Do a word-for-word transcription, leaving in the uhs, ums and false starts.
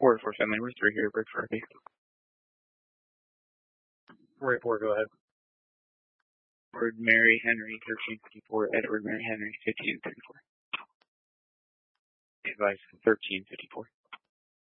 Four to four family. We're three here. Break for Rocky. Four four. Go ahead. Edward Mary Henry thirteen fifty-four. Edward Mary Henry fifteen thirty-four. Advice thirteen fifty-four.